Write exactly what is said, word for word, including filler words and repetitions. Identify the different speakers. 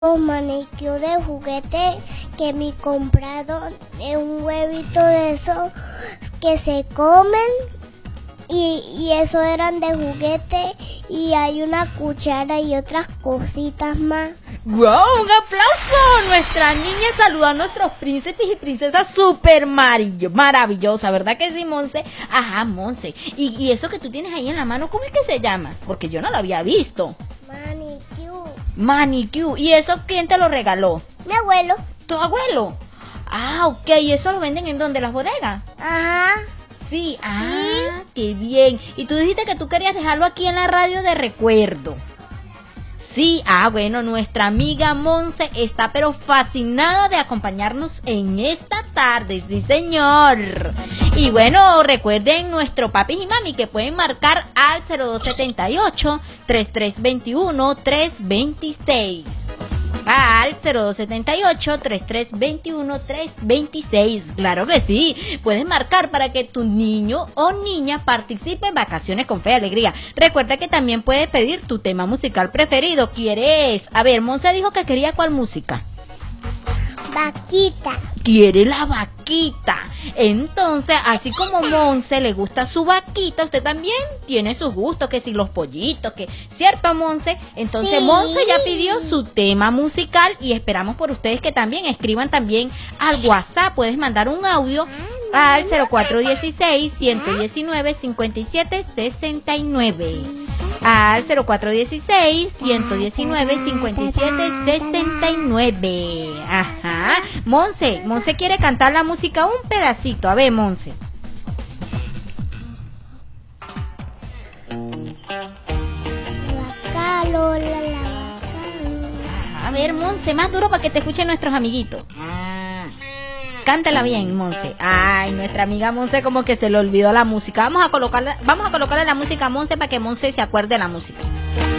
Speaker 1: Un manicure de juguete que me compraron en un huevito de esos que se comen y, y eso eran de juguete y hay una cuchara y otras cositas más.
Speaker 2: ¡Wow! ¡Un aplauso! Nuestra niña saluda a nuestros príncipes y princesas súper maravillosa, ¿verdad que sí, Monse? Ajá, Monse. ¿Y, y eso que tú tienes ahí en la mano, cómo es que se llama? Porque yo no lo había visto.
Speaker 1: Manicure.
Speaker 2: Manicure. ¿Y eso quién te lo regaló?
Speaker 1: Mi abuelo.
Speaker 2: ¿Tu abuelo? Ah, ok. ¿Y eso lo venden en dónde? ¿Las bodegas?
Speaker 1: Ajá.
Speaker 2: Sí. Ah, qué bien. Y tú dijiste que tú querías dejarlo aquí en la radio de recuerdo. Sí, ah, bueno, nuestra amiga Monse está pero fascinada de acompañarnos en esta tarde, sí señor. Y bueno, recuerden nuestro papi y mami que pueden marcar al cero dos setenta y ocho, treinta y tres veintiuno, trescientos veintiséis. Al cero dos setenta y ocho, treinta y tres veintiuno, trescientos veintiséis. Claro que sí, puedes marcar para que tu niño o niña participe en Vacaciones con Fe y Alegría. Recuerda que también puedes pedir tu tema musical preferido. ¿Quieres? A ver, Monse dijo que quería ¿cuál música?
Speaker 1: Vaquita.
Speaker 2: Quiere la vaquita. Entonces, así como Monse le gusta su vaquita, usted también tiene sus gustos, que si los pollitos, que ¿cierto, Monse? Entonces, sí. Monse ya pidió su tema musical y esperamos por ustedes que también escriban también al WhatsApp. Puedes mandar un audio al cero cuatro uno seis, uno uno nueve, cinco siete seis nueve. Al cero cuatro uno seis, uno uno nueve, cinco siete seis nueve. Ajá. Monse, Monse quiere cantar la música un pedacito. A ver, Monse.
Speaker 1: Vaca Lola, la vaca Lola.
Speaker 2: A ver, Monse, más duro para que te escuchen nuestros amiguitos. Cántala bien, Monse. Ay, nuestra amiga Monse como que se le olvidó la música. Vamos a colocarle, vamos a colocarle la música a Monse para que Monse se acuerde de la música.